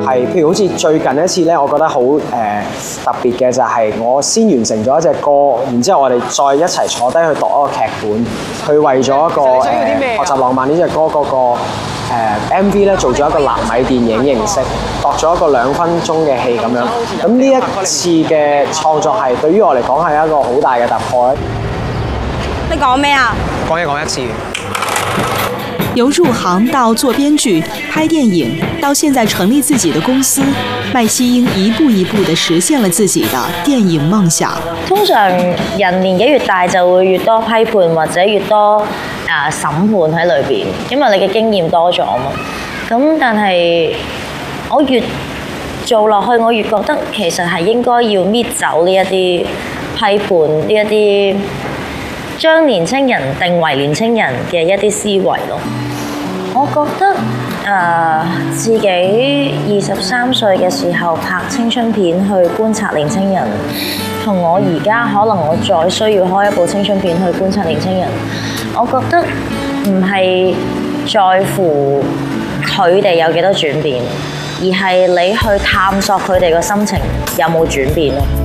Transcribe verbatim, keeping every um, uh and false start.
係譬如好似最近一次咧，我覺得好誒、呃、特別嘅就係我先完成咗一隻歌，然之後我哋再一齊坐低去讀一個劇本，去為咗一個誒、呃、學習浪漫呢隻歌嗰、那個、呃、M V 咧做咗一個納米電影形式，度咗一個兩分鐘嘅戲咁樣。咁呢一次嘅創作係對於我嚟講係一個好大嘅突破咧。 你講咩啊？ 講嘢講一次。 由入行到做編劇、拍電影，到現在成立自己的公司，麥希英一步一步地實現了自己的電影夢想。 通常人年紀越大就會越多批判或者越多啊審判喺裏邊，因為你嘅經驗多咗嘛。咁但係我越做落去，我越覺得其實係應該要搣走呢一啲批判，呢一啲將年青人定為年青人嘅一啲思維咯。我覺得誒、呃、自己二十三歲嘅時候拍青春片去觀察年青人，同我而家可能我再需要開一部青春片去觀察年青人，我覺得唔係在乎佢哋有幾多轉變，而係你去探索佢哋個心情有冇轉變咯。